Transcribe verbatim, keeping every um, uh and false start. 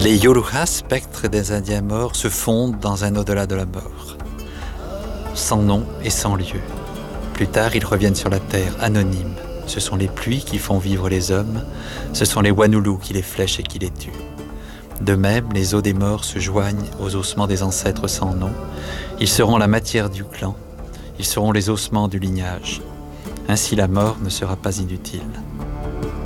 Les Yoruha, spectres des Indiens morts, se fondent dans un au-delà de la mort, sans nom et sans lieu. Plus tard, ils reviennent sur la terre, anonymes. Ce sont les pluies qui font vivre les hommes, ce sont les Wanulu qui les flèchent et qui les tuent. De même, les os des morts se joignent aux ossements des ancêtres sans nom. Ils seront la matière du clan, ils seront les ossements du lignage. Ainsi la mort ne sera pas inutile.